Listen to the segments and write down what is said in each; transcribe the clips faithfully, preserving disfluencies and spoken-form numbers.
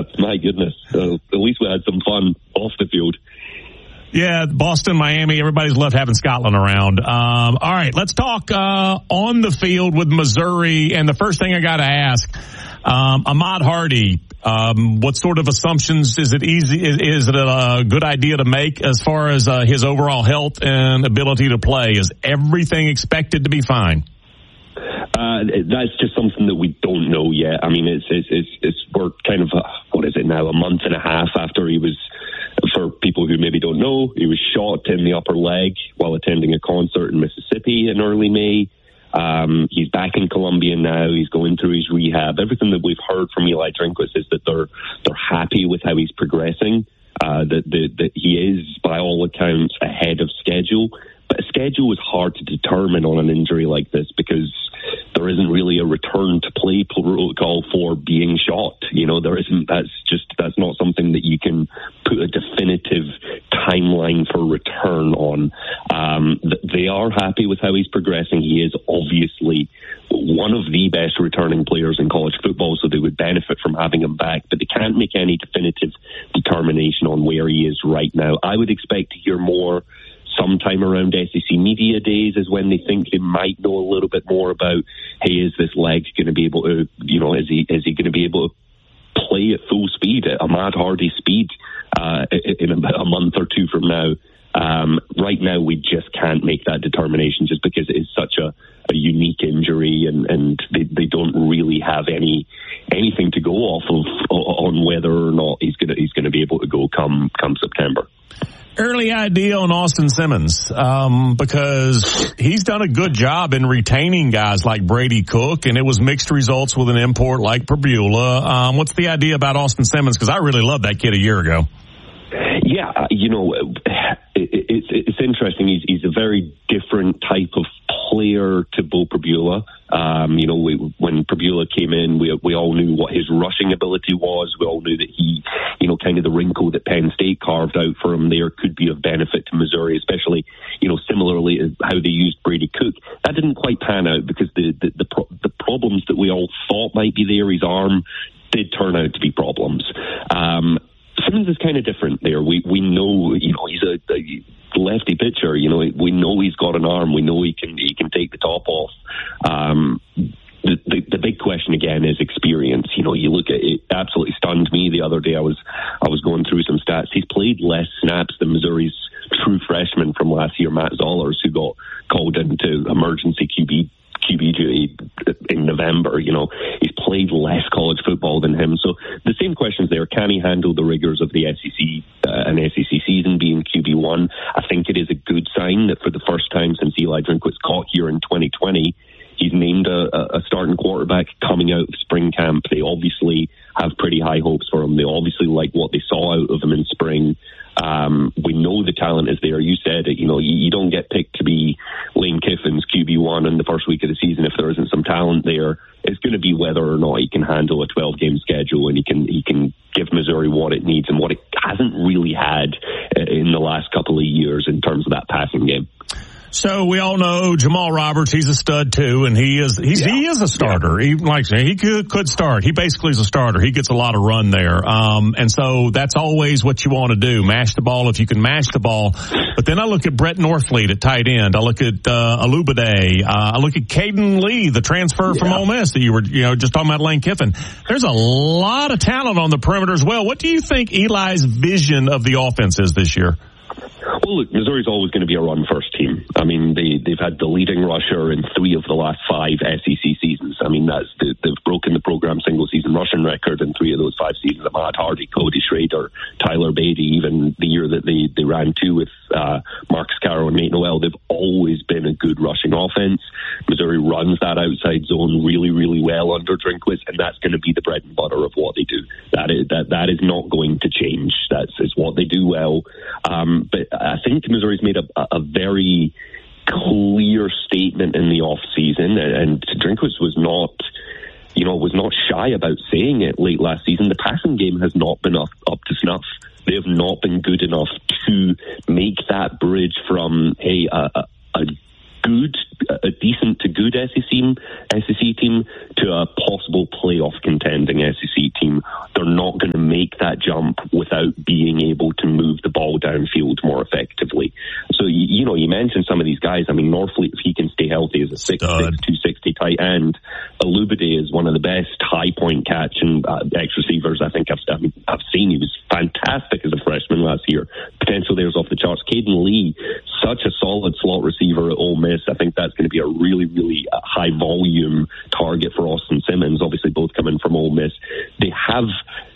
my goodness. Uh, at least we had some fun off the field. Yeah, Boston, Miami, everybody's loved having Scotland around. Um, all right, let's talk uh, on the field with Missouri. And the first thing I got to ask, um, Ahmad Hardy, um, what sort of assumptions is it easy? Is, is it a good idea to make as far as uh, his overall health and ability to play? Is everything expected to be fine? Uh, that's just something that we don't know yet. I mean, it's it's it's, it's we're kind of a, what is it now? A month and a half after he was. For people who maybe don't know, he was shot in the upper leg while attending a concert in Mississippi in early May. Um, he's back in Columbia now. He's going through his rehab. Everything that we've heard from Eli Drinkwitz is that they're they're happy with how he's progressing. Uh, that, that that he is, by all accounts, ahead of schedule. But a schedule is hard to determine on an injury like this because there isn't really a return to play protocol for being shot. You know, there isn't. That's just that's not something that you can put a definitive timeline for return on. Um, they are happy with how he's progressing. He is obviously one of the best returning players in college football, so they would benefit from having him back, but they can't make any definitive determination on where he is right now. I would expect to hear more sometime around S E C Media Days is when they think they might know a little bit more about, hey, is this leg going to be able to, you know, is he is he going to be able to play at full speed, at Ahmad Hardy speed, uh, in about a month or two from now. Um, right now, we just can't make that determination just because it is such a, a unique injury and, and they, they don't really have any anything to go off of on whether or not he's going to he's going to be able to go come come September. Early idea on Austin Simmons, um, because he's done a good job in retaining guys like Brady Cook, and it was mixed results with an import like Perbula. Um, what's the idea about Austin Simmons? Because I really loved that kid a year ago. Yeah, you know, it, it, it's it's interesting. He's he's a very different type of player to Bo Perbula. Um, you know, we, when Perbula came in, we we all knew what his rushing ability was. We all knew that he, you know, kind of the wrinkle that Penn State carved out for him there could be of benefit to Missouri, especially, you know, similarly how they used Brady Cook. That didn't quite pan out because the the the, pro- the problems that we all thought might be there, his arm, did turn out to be problems. Um, Simmons is kind of different there. We we know, you know, he's a, a lefty pitcher. You know, we know he's got an arm. We know he can he can take the top off. Um, the, the the big question again is experience. You know, you look at it. Absolutely stunned me the other day. I was I was going through some stats. He's played less snaps than Missouri's true freshman from last year, Matt Zollers, who got called into emergency Q B. Q B duty in November. You know, he's played less college football than him. So the same questions there. Can he handle the rigors of the S E C, uh, an S E C season being Q B one? I think it is a good sign that for the first time since Eli Drinkwitz caught here in twenty twenty, he's named a, a starting quarterback coming out of spring camp. They obviously have pretty high hopes for him. They obviously like what they saw out of him in spring. Um, we know the talent is there. You said it, you know, you, you don't get picked to be Lane Kiffin's Q B one in the first week of the season if there isn't some talent there. It's going to be whether or not he can handle a twelve-game schedule and he can he can give Missouri what it needs and what it hasn't really had in the last couple of years in terms of that passing game. So we all know Jamal Roberts, he's a stud too, and he is he's, yeah. he is a starter. Yeah. He like he could, could start. He basically is a starter. He gets a lot of run there, um, and so that's always what you want to do: mash the ball if you can mash the ball. But then I look at Brett Northfleet at tight end. I look at uh, Alubade. Uh, I look at Caden Lee, the transfer yeah. from Ole Miss that you were you know just talking about. Lane Kiffin. There's a lot of talent on the perimeter as well. What do you think Eli's vision of the offense is this year? Well, look, Missouri's always going to be a run-first team. I mean, they, they've had the leading rusher in three of the last five S E C seasons. I mean, that's they, they've broken the program single-season rushing record in three of those five seasons. Ahmad Hardy, Cody Schrader, Tyler Beatty, even the year that they, they ran two with uh, Marcus Caro and Nate Noel, they've always been a good rushing offense. Missouri runs that outside zone really, really well under Drinkwitz, and that's going to be the bread and butter of what they do. That is that that is not going to change. That's is what they do well. Um, but I think Missouri's made a, a very clear statement in the off season, and Drinkwitz was not, you know, was not shy about saying it late last season. The passing game has not been up, up to snuff. They have not been good enough to make that bridge from, hey, a, a, a good, a decent to good S E C S E C team to a possible playoff contending S E C team. They're not going to make that jump without being able to move the ball downfield more effectively. So, you, you know, you mentioned some of these guys. I mean, Norfleet, if he can stay healthy, is a six six, two sixty tight end. Alubade is one of the best high point catch and uh, X receivers I think I've, I've seen. He was fantastic as a freshman last year. Potential there's off the charts. Caden Lee, such a solid slot receiver at Ole Miss. I think that's going to be a really, really uh, high volume target for Austin Simmons. Obviously, both coming from Ole Miss. They have,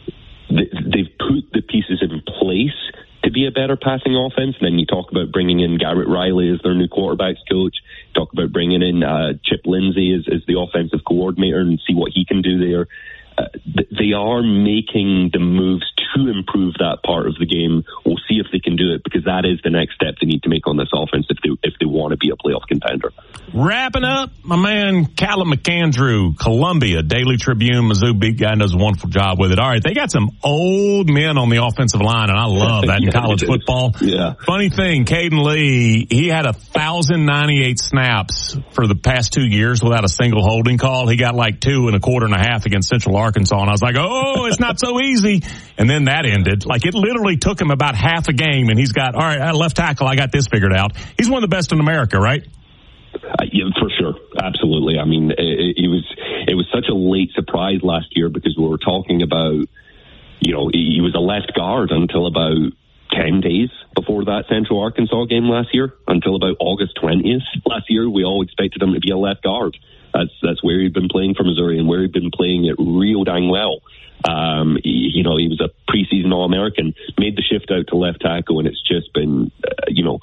they've put the pieces in place to be a better passing offense. And then you talk about bringing in Garrett Riley as their new quarterbacks coach. Talk about bringing in uh, Chip Lindsey as, as the offensive coordinator and see what he can do there. Uh, they are making the moves to improve that part of the game. We'll see if they can do it, because that is the next step they need to make on this offense if they if they want to be a playoff contender. Wrapping up, my man Callum McAndrew, Columbia Daily Tribune, Mizzou beat guy, does a wonderful job with it. All right, they got some old men on the offensive line, and I love that in yeah, college football. Yeah. Funny thing, Caden Lee, he had one thousand ninety-eight snaps for the past two years without a single holding call. He got like two and a quarter and a half against Central Arkansas, and I was like, oh, it's not so easy. And then that ended. Like, it literally took him about half a game, and he's got, all right, left tackle, I got this figured out. He's one of the best in America, right? Uh, yeah, for sure. Absolutely. I mean, it, it was it was such a late surprise last year, because we were talking about, you know, he was a left guard until about ten days before that Central Arkansas game last year, until about August twentieth last year. We all expected him to be a left guard. That's that's where he'd been playing for Missouri, and where he'd been playing it real dang well. Um, he, you know, he was a preseason All-American, made the shift out to left tackle, and it's just been, uh, you know,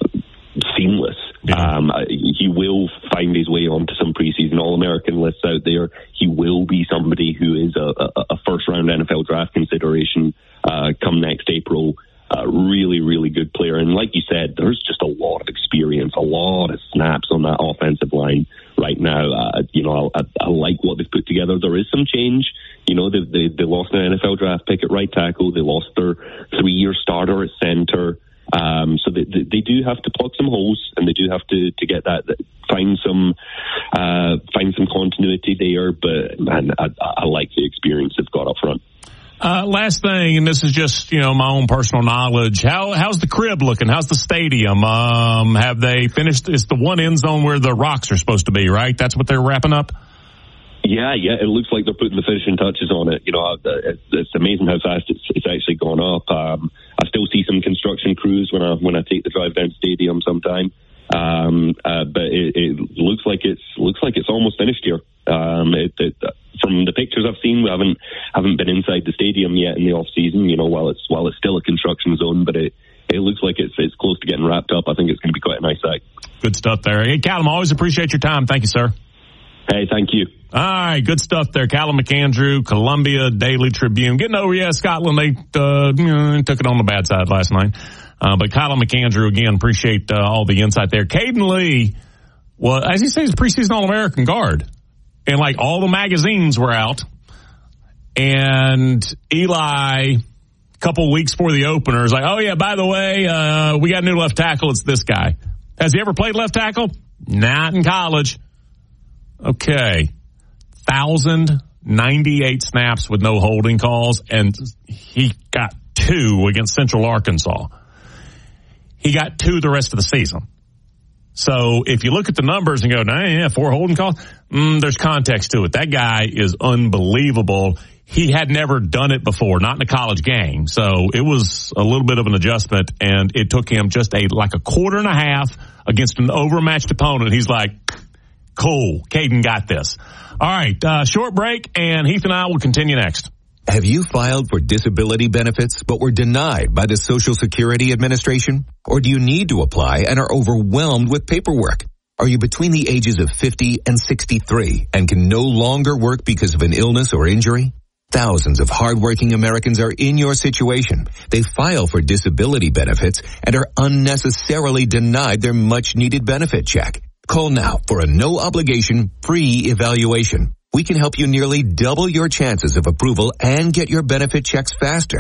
seamless. Yeah. Um, he will find his way onto some preseason All-American lists out there. He will be somebody who is a, a, a first-round N F L draft consideration uh, come next April. Uh, really, really good player. And like you said, there's just a lot of experience, a lot of snaps on that offensive line right now. Uh, you know, I, I like what they've put together. There is some change. You know, they, they, they lost an N F L draft pick at right tackle. They lost their three-year starter at center. Um, so they, they do have to plug some holes, and they do have to, to get that, find some uh, find some continuity there. But, man, I, I like the experience they've got up front. Uh, last thing, and this is just, you know, my own personal knowledge. How, how's the crib looking? How's the stadium? Um, have they finished? It's the one end zone where the rocks are supposed to be, right? That's what they're wrapping up? Yeah, yeah. It looks like they're putting the finishing touches on it. You know, it's amazing how fast it's, it's actually gone up. Um, I still see some construction crews when I, when I take the drive down stadium sometime. Um, uh, but it, it looks like it's, looks like it's almost finished here. Um, it, it, from the pictures I've seen, we haven't haven't been inside the stadium yet in the off season. You know, while it's while it's still a construction zone, but it it looks like it's it's close to getting wrapped up. I think it's going to be quite a nice sight. Good stuff there. Hey, Callum, always appreciate your time. Thank you, sir. Hey, thank you. All right, good stuff there. Callum McAndrew, Columbia Daily Tribune. Getting over, yeah, Scotland, they uh, took it on the bad side last night. Uh, but Callum McAndrew, again, appreciate uh, all the insight there. Caden Lee, well, as he says, preseason All-American guard. And, like, all the magazines were out. And Eli, a couple weeks before the opener, is like, oh, yeah, by the way, uh, we got a new left tackle. It's this guy. Has he ever played left tackle? Not in college. Okay. one thousand ninety-eight snaps with no holding calls, and he got two against Central Arkansas. He got two the rest of the season. So if you look at the numbers and go, nah, yeah, four holding calls, mm, there's context to it. That guy is unbelievable. He had never done it before, not in a college game. So it was a little bit of an adjustment, and it took him just a like a quarter and a half against an overmatched opponent. He's like, cool, Caden got this. All right, uh, short break, and Heath and I will continue next. Have you filed for disability benefits but were denied by the Social Security Administration? Or do you need to apply and are overwhelmed with paperwork? Are you between the ages of fifty and sixty-three and can no longer work because of an illness or injury? Thousands of hardworking Americans are in your situation. They file for disability benefits and are unnecessarily denied their much-needed benefit check. Call now for a no-obligation, free evaluation. We can help you nearly double your chances of approval and get your benefit checks faster.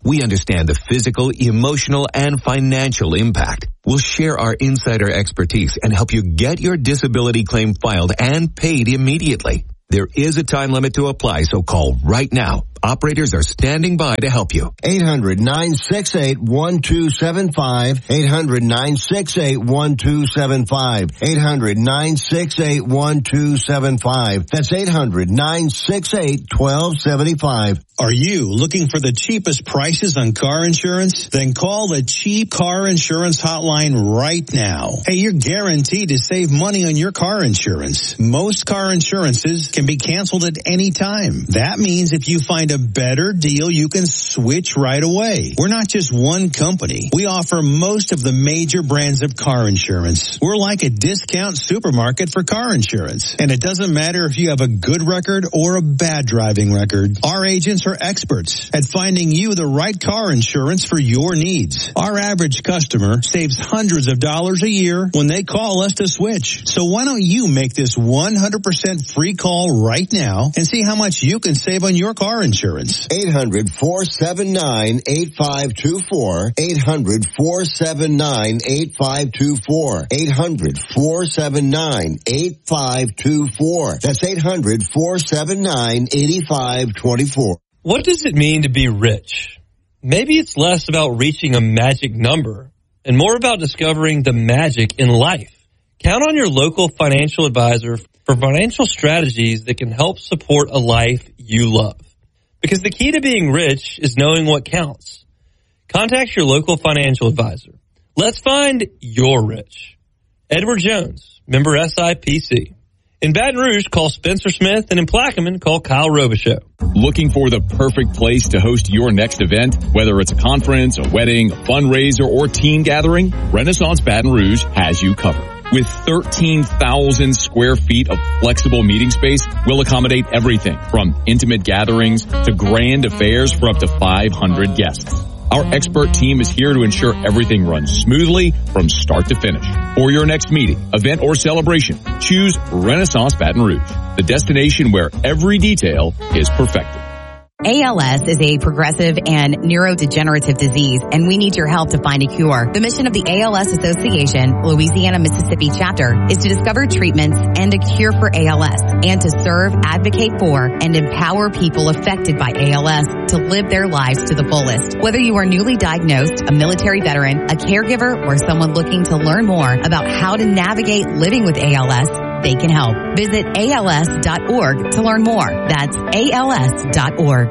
We understand the physical, emotional, and financial impact. We'll share our insider expertise and help you get your disability claim filed and paid immediately. There is a time limit to apply, so call right now. Operators are standing by to help you. eight hundred, nine six eight, one two seven five. eight hundred, nine six eight, one two seven five. eight hundred, nine six eight, one two seven five. That's eight hundred, nine six eight, one two seven five. Are you looking for the cheapest prices on car insurance? Then call the Cheap Car Insurance Hotline right now. Hey, you're guaranteed to save money on your car insurance. Most car insurances can be canceled at any time. That means if you find a better deal, you can switch right away. We're not just one company. We offer most of the major brands of car insurance. We're like a discount supermarket for car insurance. And it doesn't matter if you have a good record or a bad driving record. Our agents are experts at finding you the right car insurance for your needs. Our average customer saves hundreds of dollars a year when they call us to switch. So why don't you make this one hundred percent free call right now and see how much you can save on your car insurance? eight hundred, four seven nine, eight five two four. eight hundred, four seven nine, eight five two four. eight hundred, four seven nine, eight five two four. That's eight hundred, four seven nine, eight five two four. What does it mean to be rich? Maybe it's less about reaching a magic number and more about discovering the magic in life. Count on your local financial advisor for financial strategies that can help support a life you love. Because the key to being rich is knowing what counts. Contact your local financial advisor. Let's find your rich. Edward Jones, member S I P C. In Baton Rouge, call Spencer Smith, and in Plaquemine, call Kyle Robichaux. Looking for the perfect place to host your next event? Whether it's a conference, a wedding, a fundraiser, or team gathering, Renaissance Baton Rouge has you covered. With thirteen thousand square feet of flexible meeting space, we'll accommodate everything from intimate gatherings to grand affairs for up to five hundred guests. Our expert team is here to ensure everything runs smoothly from start to finish. For your next meeting, event, or celebration, choose Renaissance Baton Rouge, the destination where every detail is perfected. A L S is a progressive and neurodegenerative disease, and we need your help to find a cure. The mission of the A L S Association, Louisiana-Mississippi chapter, is to discover treatments and a cure for A L S, and to serve, advocate for, and empower people affected by A L S to live their lives to the fullest. Whether you are newly diagnosed, a military veteran, a caregiver, or someone looking to learn more about how to navigate living with A L S, they can help. Visit A L S dot org to learn more. That's A L S dot org.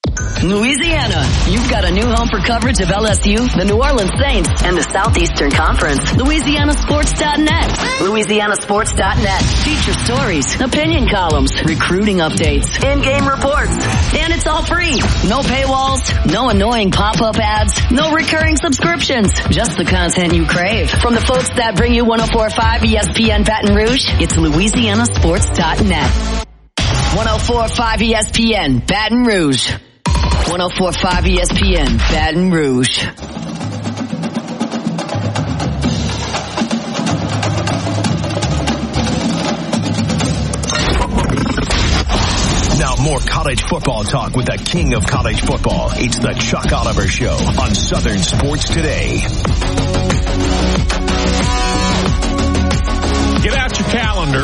Louisiana, you've got a new home for coverage of L S U, the New Orleans Saints, and the Southeastern Conference. Louisiana Sports dot net. Louisiana Sports dot net. Feature stories, opinion columns, recruiting updates, in-game reports. And it's all free. No paywalls, no annoying pop-up ads, no recurring subscriptions. Just the content you crave. From the folks that bring you one oh four point five E S P N Baton Rouge, it's Louisiana Sports dot net. one oh four point five E S P N Baton Rouge. one oh four point five E S P N Baton Rouge. Now more college football talk with the king of college football. It's the Chuck Oliver Show on Southern Sports Today. Get out your calendar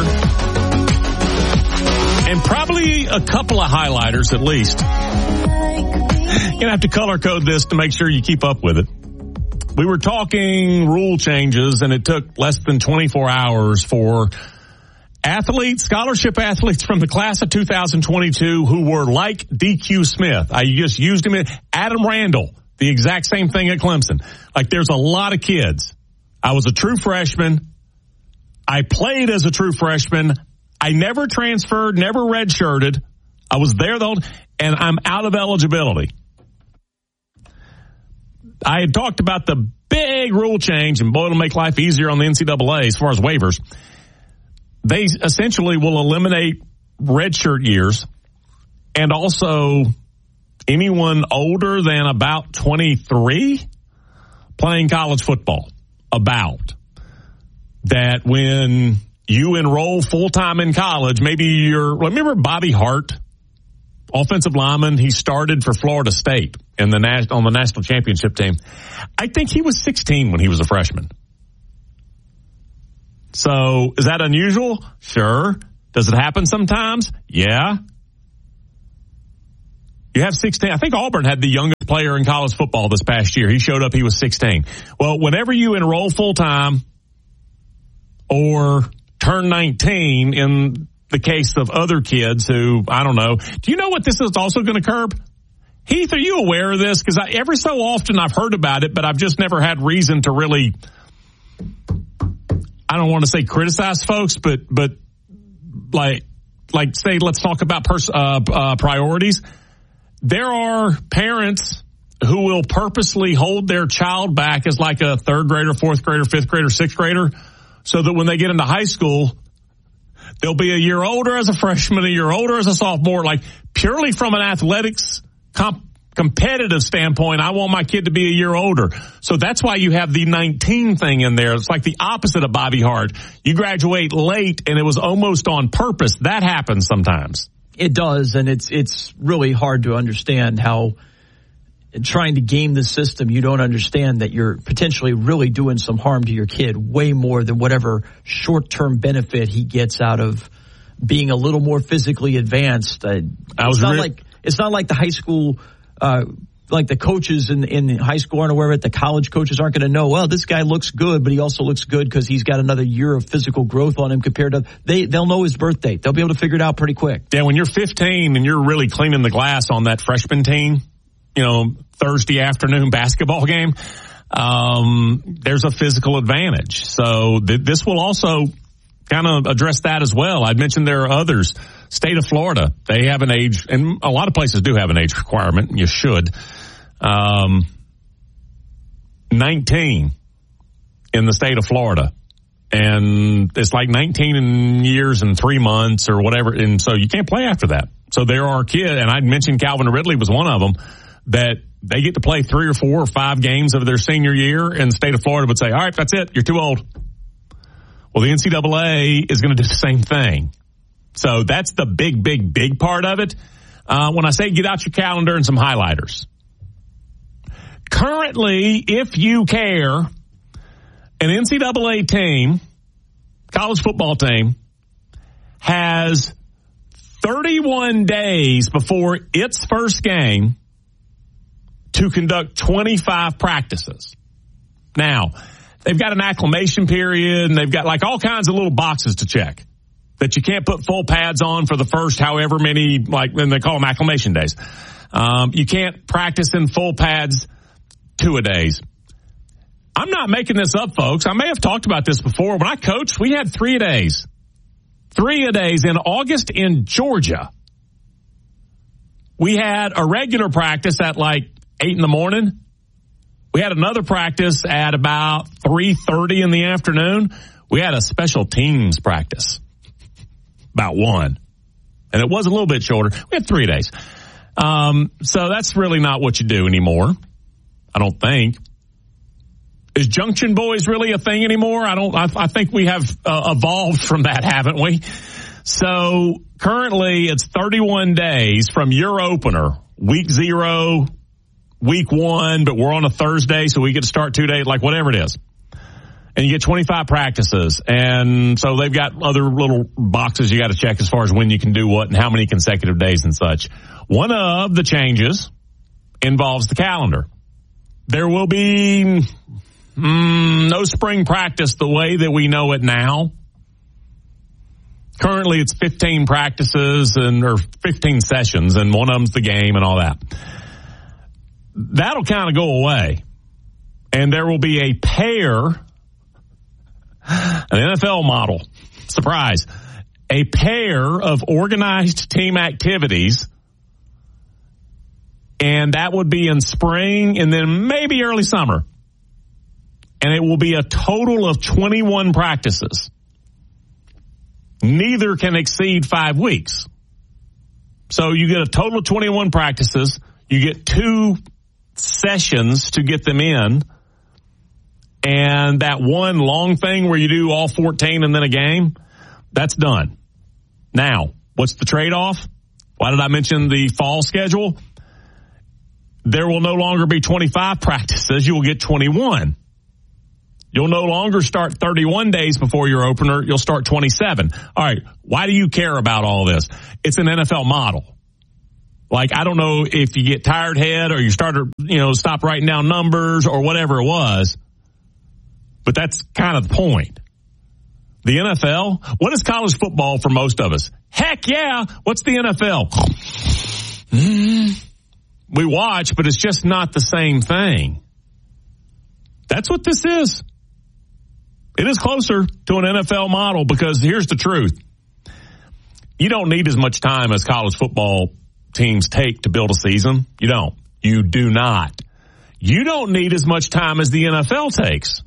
and probably a couple of highlighters at least. You're going to have to color code this to make sure you keep up with it. We were talking rule changes, and it took less than twenty-four hours for athletes, scholarship athletes from the class of two thousand twenty-two who were like D Q Smith. I just used him. Adam Randall, the exact same thing at Clemson. Like, there's a lot of kids. I was a true freshman. I played as a true freshman. I never transferred, never redshirted. I was there though, and I'm out of eligibility. I had talked about the big rule change, and boy, it'll make life easier on the N C double A as far as waivers. They essentially will eliminate redshirt years, and also anyone older than about twenty-three playing college football. About that when you enroll full-time in college, maybe you're, remember Bobby Hart, offensive lineman, he started for Florida State. in the nas- on the national championship team. I think he was sixteen when he was a freshman. So is that unusual? Sure. Does it happen sometimes? Yeah. You have sixteen. I think Auburn had the youngest player in college football this past year. He showed up, he was sixteen. Well, whenever you enroll full-time or turn nineteen, in the case of other kids who, I don't know, do you know what this is also going to curb? Heath, are you aware of this? Because every so often I've heard about it, but I've just never had reason to really, I don't want to say criticize folks, but but like, like say, let's talk about pers- uh, uh, priorities. There are parents who will purposely hold their child back as like a third grader, fourth grader, fifth grader, sixth grader, so that when they get into high school, they'll be a year older as a freshman, a year older as a sophomore, like purely from an athletics comp- competitive standpoint. I want my kid to be a year older. So that's why you have the nineteen thing in there. It's like the opposite of Bobby Hart. You graduate late and it was almost on purpose. That happens sometimes. It does, and it's it's really hard to understand how trying to game the system, you don't understand that you're potentially really doing some harm to your kid way more than whatever short-term benefit he gets out of being a little more physically advanced. Uh, I was it's not re- like it's not like the high school, uh, like the coaches in in high school aren't aware of it. The college coaches aren't going to know. Well, this guy looks good, but he also looks good because he's got another year of physical growth on him compared to they. They'll know his birth date. They'll be able to figure it out pretty quick. Yeah, when you're fifteen and you're really cleaning the glass on that freshman team, you know, Thursday afternoon basketball game, um, there's a physical advantage. So th- this will also kind of address that as well. I'd mentioned there are others. State of Florida, they have an age, and a lot of places do have an age requirement, and you should. Um, nineteen in the state of Florida. And it's like nineteen years and three months or whatever. And so you can't play after that. So there are kids, and I mentioned Calvin Ridley was one of them, that they get to play three or four or five games of their senior year, and the state of Florida would say, all right, that's it. You're too old. Well, the N C double A is going to do the same thing. So that's the big, big, big part of it. Uh, when I say get out your calendar and some highlighters. Currently, if you care, an N C double A team, college football team, has thirty-one days before its first game to conduct twenty-five practices. Now, they've got an acclimation period, and they've got like all kinds of little boxes to check that you can't put full pads on for the first however many, like when they call them acclimation days. Um, you can't practice in full pads two-a-days. I'm not making this up, folks. I may have talked about this before. When I coached, we had three-a-days. Three-a-days in August in Georgia. We had a regular practice at like eight in the morning. We had another practice at about three thirty in the afternoon. We had a special teams practice. About one. And it was a little bit shorter. We had three days. Um, so that's really not what you do anymore. I don't think. Is Junction Boys really a thing anymore? I don't, I, I think we have uh, evolved from that, haven't we? So currently it's thirty-one days from your opener, week zero, week one, but we're on a Thursday, so we get to start two days, like whatever it is. And you get twenty-five practices. And so they've got other little boxes you got to check as far as when you can do what and how many consecutive days and such. One of the changes involves the calendar. There will be mm, no spring practice the way that we know it now. Currently it's fifteen practices and or fifteen sessions, and one of them's the game and all that. That'll kind of go away. And there will be a pair, an N F L model, surprise, a pair of organized team activities, and that would be in spring and then maybe early summer. And it will be a total of twenty-one practices. Neither can exceed five weeks. So you get a total of twenty-one practices. You get two sessions to get them in. And that one long thing where you do all fourteen and then a game, that's done. Now, what's the trade-off? Why did I mention the fall schedule? there will no longer be twenty-five practices. You will get twenty-one. You'll no longer start thirty-one days before your opener. You'll start twenty-seven. All right. Why do you care about all this? It's an N F L model. Like, I don't know if you get tired head or you start to, you know, stop writing down numbers or whatever it was, but that's kind of the point. The N F L, what is college football for most of us? Heck yeah. What's the N F L? We watch, but it's just not the same thing. That's what this is. It is closer to an N F L model because here's the truth. You don't need as much time as college football teams take to build a season. You don't. You do not. You don't need as much time as the N F L takes.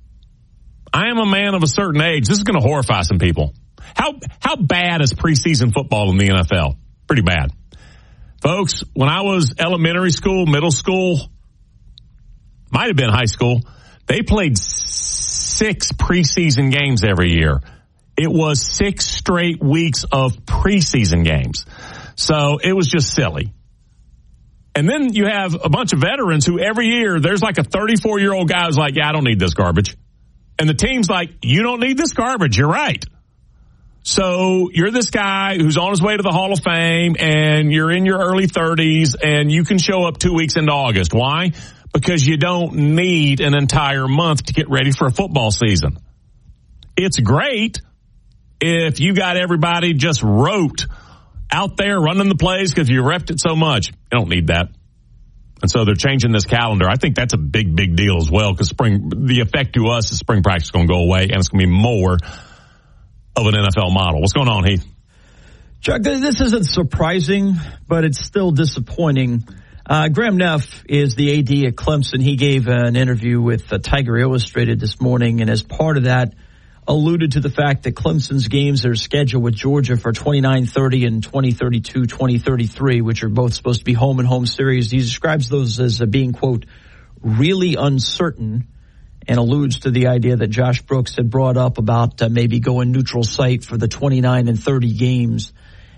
I am a man of a certain age. This is going to horrify some people. How how bad is preseason football in the N F L? Pretty bad. Folks, when I was elementary school, middle school, might have been high school, they played six preseason games every year. It was six straight weeks of preseason games. So it was just silly. And then you have a bunch of veterans who every year there's like a thirty-four-year-old guy who's like, yeah, I don't need this garbage. And the team's like, you don't need this garbage. You're right. So you're this guy who's on his way to the Hall of Fame and you're in your early thirties and you can show up two weeks into August. Why? Because you don't need an entire month to get ready for a football season. It's great if you got everybody just rote out there running the plays because you repped it so much. You don't need that. And so they're changing this calendar. I think that's a big, big deal as well because spring, the effect to us is spring practice is going to go away and it's going to be more of an N F L model. What's going on, Heath? Chuck, this isn't surprising, but it's still disappointing. Uh, Graham Neff is the A D at Clemson. He gave an interview with uh, Tiger Illustrated this morning, and as part of that, alluded to the fact that Clemson's games are scheduled with Georgia for twenty-nine thirty and twenty thirty-two, twenty thirty-three, which are both supposed to be home and home series. He describes those as uh, being, quote, really uncertain, and alludes to the idea that Josh Brooks had brought up about uh, maybe going neutral site for the twenty-nine and thirty games,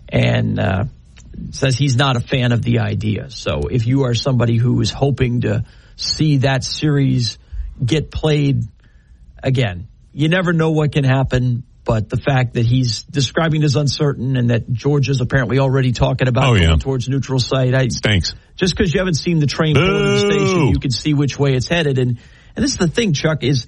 and uh, says he's not a fan of the idea. So if you are somebody who is hoping to see that series get played, again, you never know what can happen, but the fact that he's describing it as uncertain and that Georgia's apparently already talking about oh, going yeah. towards neutral site. I, Stinks. Just because you haven't seen the train pull in the station, you can see which way it's headed. And And this is the thing, Chuck, is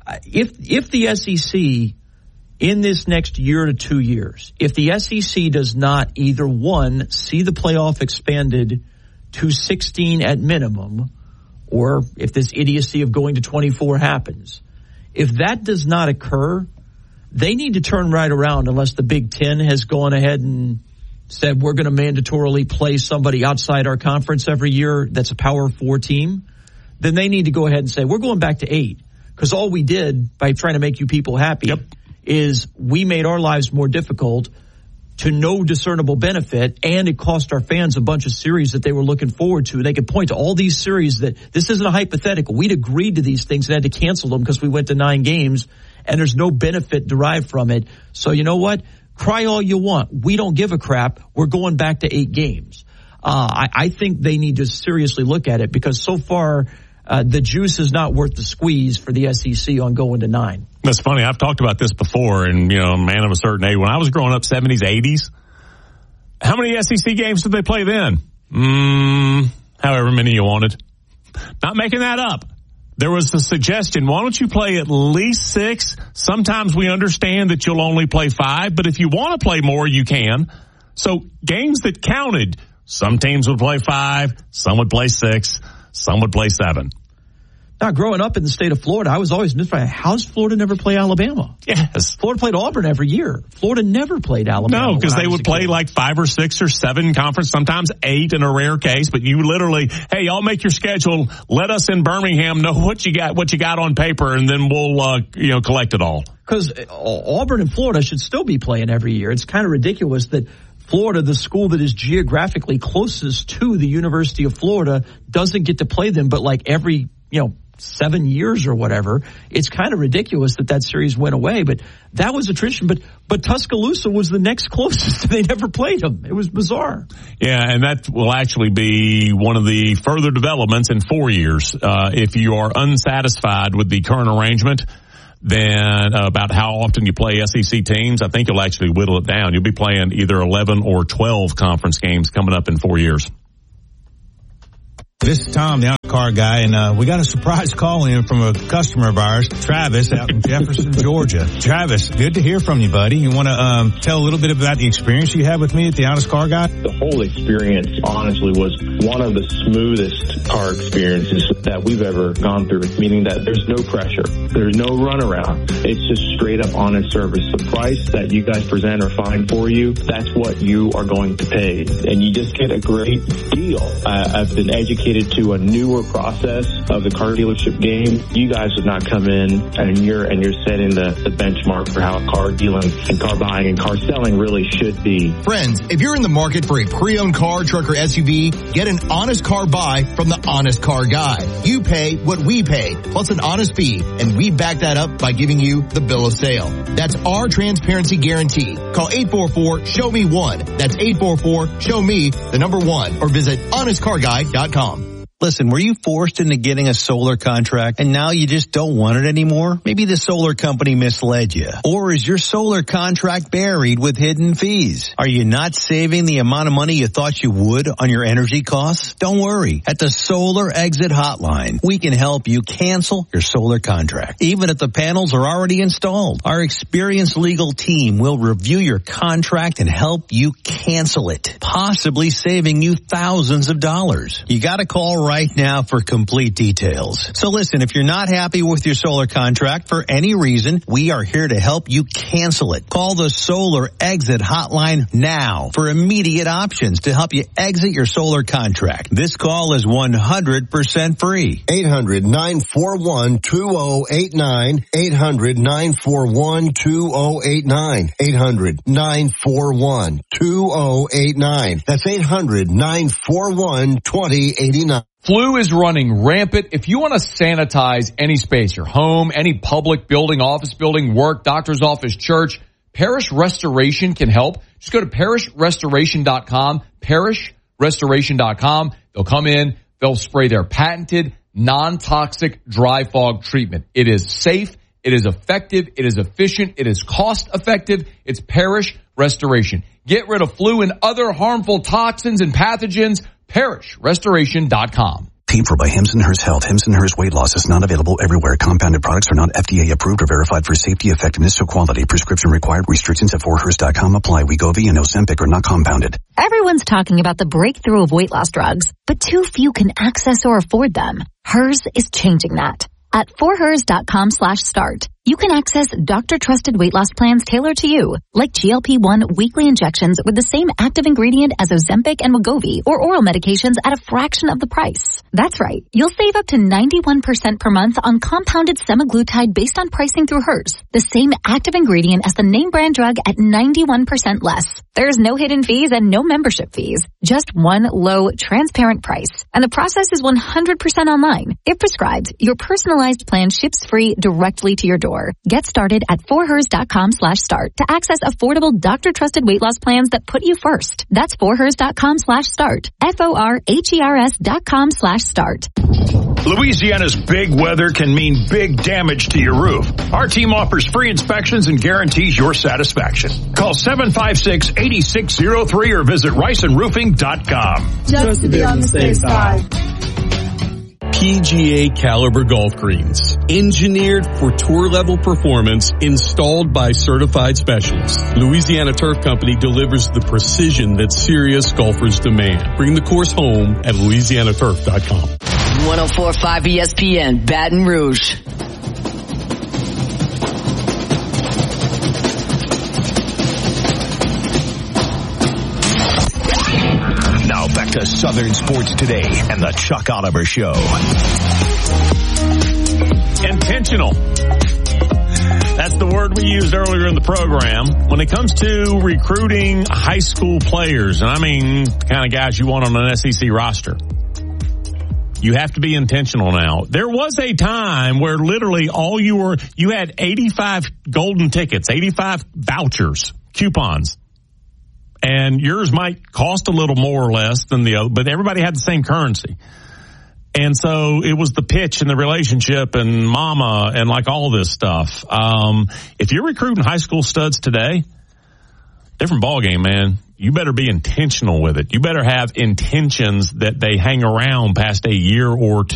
if if the S E C in this next year to two years, if the S E C does not either, one, see the playoff expanded to sixteen at minimum, or if this idiocy of going to twenty-four happens, if that does not occur, they need to turn right around unless the Big Ten has gone ahead and said we're going to mandatorily play somebody outside our conference every year that's a Power Four team. Then they need to go ahead and say, we're going back to eight. Because all we did by trying to make you people happy yep. is we made our lives more difficult to no discernible benefit, and it cost our fans a bunch of series that they were looking forward to. They could point to all these series that this isn't a hypothetical. We'd agreed to these things and had to cancel them because we went to nine games, and there's no benefit derived from it. So you know what? Cry all you want. We don't give a crap. We're going back to eight games. Uh, I, I think they need to seriously look at it because so far – Uh, the juice is not worth the squeeze for the S E C on going to nine. That's funny. I've talked about this before, and, you know, a man of a certain age. When I was growing up, seventies, eighties, how many S E C games did they play then? Mm, however many you wanted. Not making that up. There was a suggestion, why don't you play at least six? Sometimes we understand that you'll only play five, but if you want to play more, you can. So games that counted, some teams would play five, some would play six. Some would play seven. Now, growing up in the state of Florida, I was always mystified. How does Florida never play Alabama? Yes. Florida played Auburn every year. Florida never played Alabama. No, because they would play like five or six or seven conference, sometimes eight in a rare case. But you literally, hey, y'all make your schedule. Let us in Birmingham know what you got, what you got on paper, and then we'll, uh, you know, collect it all. Because Auburn and Florida should still be playing every year. It's kind of ridiculous that Florida, the school that is geographically closest to the University of Florida, doesn't get to play them, but like every, you know, seven years or whatever. It's kind of ridiculous that that series went away, but that was a tradition. But but Tuscaloosa was the next closest. They never played them. It was bizarre. Yeah, and that will actually be one of the further developments in four years. Uh, if you are unsatisfied with the current arrangement, then uh, about how often you play S E C teams, I think you'll actually whittle it down. You'll be playing either eleven or twelve conference games coming up in four years. This is Tom, the car guy, and uh, we got a surprise call in from a customer of ours, Travis, out in Jefferson, Georgia. Travis, good to hear from you, buddy. You want to um, tell a little bit about the experience you had with me at the Honest Car Guy? The whole experience, honestly, was one of the smoothest car experiences that we've ever gone through, meaning that there's no pressure. There's no runaround. It's just straight up honest service. The price that you guys present or find for you, that's what you are going to pay. And you just get a great deal. I, I've been educated to a newer process of the car dealership game. You guys would not come in and you're and you're setting the, the benchmark for how car dealing and car buying and car selling really should be. Friends, if you're in the market for a pre-owned car, truck, or S U V, get an honest car buy from the Honest Car Guy. You pay what we pay, plus an honest fee, and we back that up by giving you the bill of sale. That's our transparency guarantee. Call eight four four, show me one. That's eight four four, show me the number one, or visit honest car guy dot com. Listen, were you forced into getting a solar contract and now you just don't want it anymore? Maybe the solar company misled you. Or is your solar contract buried with hidden fees? Are you not saving the amount of money you thought you would on your energy costs? Don't worry. At the Solar Exit Hotline, we can help you cancel your solar contract, even if the panels are already installed. Our experienced legal team will review your contract and help you cancel it, possibly saving you thousands of dollars. You gotta call right now for complete details. So listen, if you're not happy with your solar contract for any reason, we are here to help you cancel it. Call the Solar Exit Hotline now for immediate options to help you exit your solar contract. This call is one hundred percent free. eight hundred, nine four one, two oh eight nine. eight hundred, nine four one, two oh eight nine. eight hundred, nine four one, two oh eight nine. That's eight hundred, nine four one, two oh eight nine. Flu is running rampant. If you want to sanitize any space, your home, any public building, office building, work, doctor's office, church, Parish Restoration can help. Just go to parish restoration dot com, parish restoration dot com. They'll come in, they'll spray their patented non-toxic dry fog treatment. It is safe, it is effective, it is efficient, it is cost effective. It's Parish Restoration. Get rid of flu and other harmful toxins and pathogens. parish restoration dot com. Paid for by Hims and Hers Health. Hims and Hers Weight Loss is not available everywhere. Compounded products are not F D A approved or verified for safety, effectiveness, or quality. Prescription required. Restrictions at for hers dot com apply. Wegovy and Ozempic are not compounded. Everyone's talking about the breakthrough of weight loss drugs, but too few can access or afford them. Hers is changing that. At for hers dot com slash start, you can access doctor-trusted weight loss plans tailored to you, like G L P one weekly injections with the same active ingredient as Ozempic and Wegovy, or oral medications at a fraction of the price. That's right. You'll save up to ninety-one percent per month on compounded semaglutide based on pricing through Hers, the same active ingredient as the name brand drug at ninety-one percent less. There's no hidden fees and no membership fees, just one low, transparent price. And the process is one hundred percent online. If prescribed, your personalized plan ships free directly to your door. Get started at for hers dot com slash start to access affordable doctor-trusted weight loss plans that put you first. That's for hers dot com slash start. F O R H E R S dot com slash start. Louisiana's big weather can mean big damage to your roof. Our team offers free inspections and guarantees your satisfaction. Call seven five six, eight six zero three or visit rice and roofing dot com. Just to be on the safe side. P G A caliber golf greens, engineered for tour level performance, installed by certified specialists. Louisiana Turf Company delivers the precision that serious golfers demand. Bring the course home at louisiana turf dot com. one oh four point five E S P N, Baton Rouge. Now back to Southern Sports Today and the Chuck Oliver Show. Intentional. That's the word we used earlier in the program. When it comes to recruiting high school players, and I mean the kind of guys you want on an S E C roster, You have to be intentional now. There was a time where literally all you were, you had eighty-five golden tickets, eighty-five vouchers, coupons. And yours might cost a little more or less than the other, but everybody had the same currency. And so it was the pitch and the relationship and mama and like all this stuff. Um, if you're recruiting high school studs today, different ballgame, man. You better be intentional with it. You better have intentions that they hang around past a year or two.